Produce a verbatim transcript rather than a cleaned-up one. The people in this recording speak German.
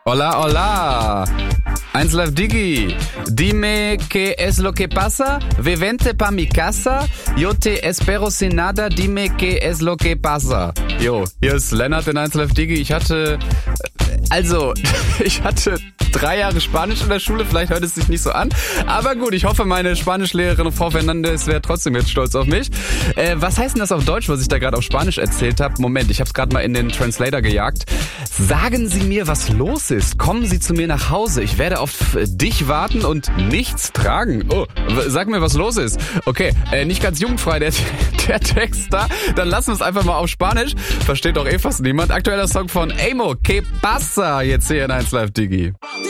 Hola, hola. eins Live Digi. Dime que es lo que pasa. Ve vente pa mi casa. Yo te espero sin nada. Dime que es lo que pasa. Jo, hier ist Lennart in eins Live Digi. Ich hatte, also, ich hatte drei Jahre Spanisch in der Schule. Vielleicht hört es sich nicht so an. Aber gut, ich hoffe, meine Spanischlehrerin Frau Fernandes wäre trotzdem jetzt stolz auf mich. Äh, was heißt denn das auf Deutsch, was ich da gerade auf Spanisch erzählt habe? Moment, ich habe es gerade mal in den Translator gejagt. Sagen Sie mir, was los ist. Kommen Sie zu mir nach Hause. Ich werde auf dich warten und nichts tragen. Oh, sag mir, was los ist. Okay, äh, nicht ganz jugendfrei der, der Text da. Dann lassen wir es einfach mal auf Spanisch. Versteht doch eh fast niemand. Aktueller Song von Amo, Que pasa? Jetzt hier in eins Live Digi.